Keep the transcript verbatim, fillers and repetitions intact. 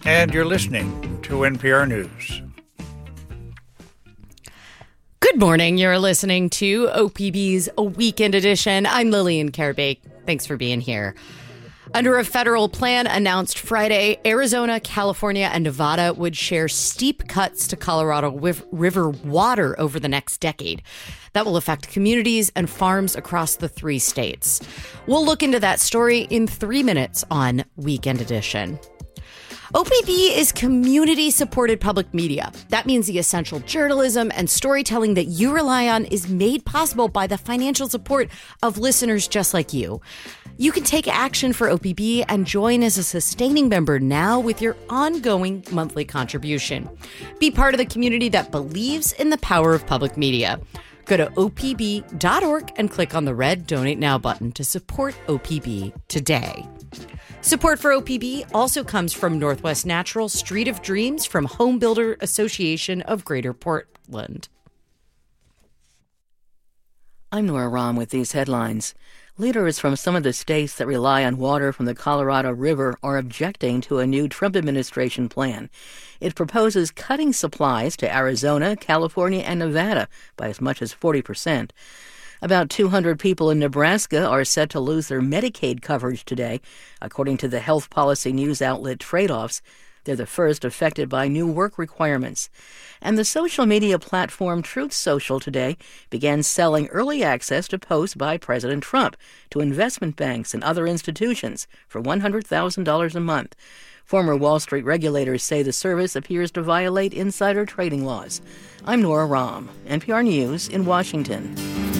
and you're listening to N P R News. Good morning. You're listening to O P B's Weekend Edition. I'm Lillian Karabake. Thanks for being here. Under a federal plan announced Friday, Arizona, California, and Nevada would share steep cuts to Colorado River water over the next decade. That will affect communities and farms across the three states. We'll look into that story in three minutes on Weekend Edition. O P B is community-supported public media. That means the essential journalism and storytelling that you rely on is made possible by the financial support of listeners just like you. You can take action for O P B and join as a sustaining member now with your ongoing monthly contribution. Be part of the community that believes in the power of public media. Go to O P B dot org and click on the red Donate Now button to support O P B today. Support for O P B also comes from Northwest Natural Street of Dreams from Home Builder Association of Greater Portland. I'm Nora Rahm with these headlines. Leaders from some of the states that rely on water from the Colorado River are objecting to a new Trump administration plan. It proposes cutting supplies to Arizona, California, and Nevada by as much as forty percent. About two hundred people in Nebraska are set to lose their Medicaid coverage today, according to the health policy news outlet Trade-Offs. They're the first affected by new work requirements. And the social media platform Truth Social today began selling early access to posts by President Trump to investment banks and other institutions for one hundred thousand dollars a month. Former Wall Street regulators say the service appears to violate insider trading laws. I'm Nora Rahm, N P R News in Washington.